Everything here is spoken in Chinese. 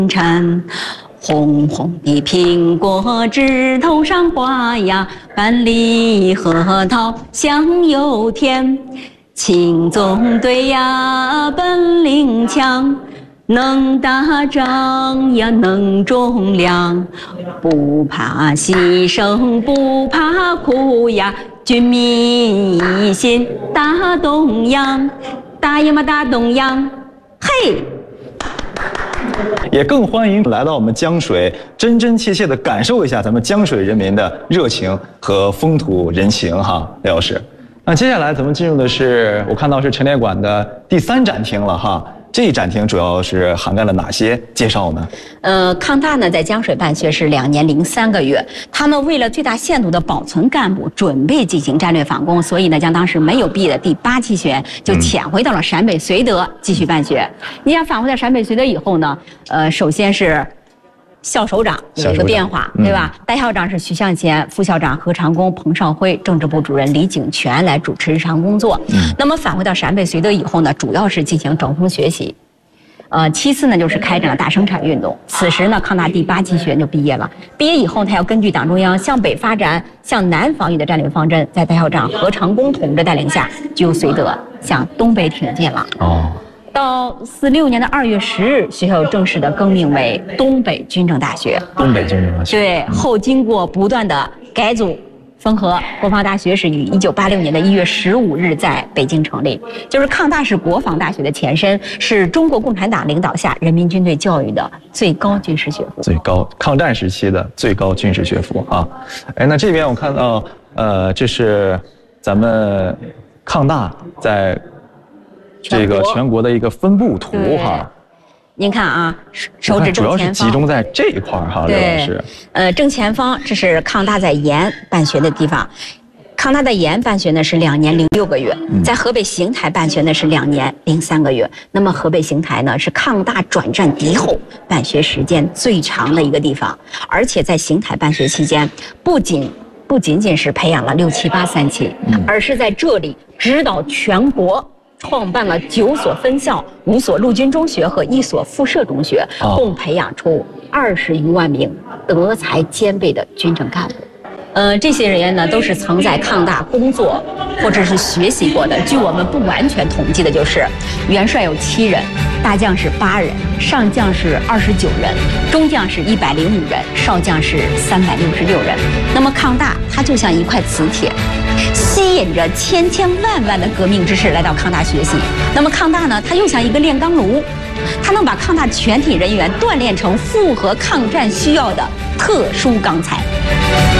晨，红红的苹果枝头上挂呀，半粒核桃香又甜。青棕队呀本领强，能打仗呀能种粮，不怕牺牲不怕苦呀，军民一心打东洋，打呀嘛打东洋，嘿！ 也更欢迎来到我们江水，真真切切的感受一下咱们江水人民的热情和风土人情哈，雷老师。那接下来咱们进入的是，我看到是陈列馆的第3展厅了哈。这一展厅主要是涵盖了哪些介绍呢？ 抗大呢在江水办学是2年零3个月，他们为了最大限度的保存干部，准备进行战略反攻，所以呢将当时没有毕业的第8期学员就遣回到了陕北绥德继续办学。你想返回到陕北绥德以后呢，首先是校首长有一个变化，对吧？代校长是徐向前，副校长何长工、彭绍辉，政治部主任李景全来主持日常工作。那么返回到陕北绥德以后呢，主要是进行整风学习。其次呢，就是开展了大生产运动。此时呢，抗大第8期学员就毕业了。毕业以后，他要根据党中央向北发展、向南防御的战略方针，在代校长何长工同志带领下，就由绥德向东北挺进了。到46年的2月10日，学校正式的更名为东北军政大学。 东北军政大学。 对，后经过不断的改组分合，国防大学是于1986年的1月15日在北京成立。就是抗大是国防大学的前身，是中国共产党领导下人民军队教育的最高军事学府。 最高抗战时期的最高军事学府啊！哎，那这边我看到，这是咱们抗大在这个全国的一个分布图哈。 您看啊，手指正前方，主要是集中在这一块哈，刘老师。 正前方这是抗大在延办学的地方。抗大在延办学呢是2年零6个月，在河北邢台办学呢是2年零3个月。那么河北邢台呢是抗大转战敌后办学时间最长的一个地方，而且在邢台办学期间，不仅仅是培养了6、7、8、3期，而是在这里指导全国。创办了9所分校、5所陆军中学和1所附设中学，共培养出20余万名德才兼备的军政干部。这些人员呢，都是曾在抗大工作或者是学习过的。据我们不完全统计的，就是元帅有7人，大将是8人，上将是29人，中将是105人，少将是366人。那么抗大它就像一块磁铁，吸引着千千万万的革命之士来到抗大学习。那么抗大呢，它又像一个炼钢炉，它能把抗大全体人员锻炼成符合抗战需要的特殊钢材。